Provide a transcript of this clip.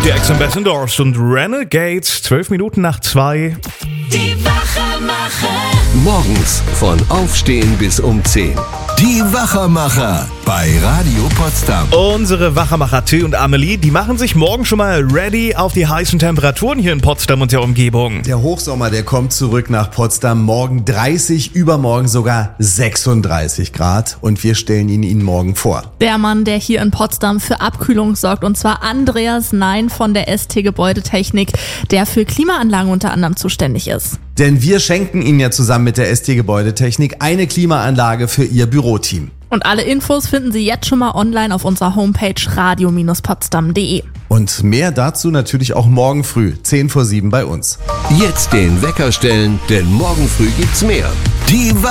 Die Ex-Ambassadors und Renegades, 12 Minuten nach 2. Die Wachermacher. Morgens von Aufstehen bis um 10. Die Wachermacher bei Radio Potsdam. Unsere Wachermacher Till und Amelie, die machen sich morgen schon mal ready auf die heißen Temperaturen hier in Potsdam und der Umgebung. Der Hochsommer, der kommt zurück nach Potsdam. Morgen 30, übermorgen sogar 36 Grad. Und wir stellen ihn Ihnen morgen vor. Der Mann, der hier in Potsdam für Abkühlung sorgt, und zwar Andreas Nein von der ST Gebäudetechnik, der für Klimaanlagen unter anderem zuständig ist. Denn wir schenken Ihnen ja zusammen mit der ST Gebäudetechnik eine Klimaanlage für Ihr Büroteam. Und alle Infos finden Sie jetzt schon mal online auf unserer Homepage radio-potsdam.de. Und mehr dazu natürlich auch morgen früh, 10 vor 7 bei uns. Jetzt den Wecker stellen, denn morgen früh gibt's mehr. Die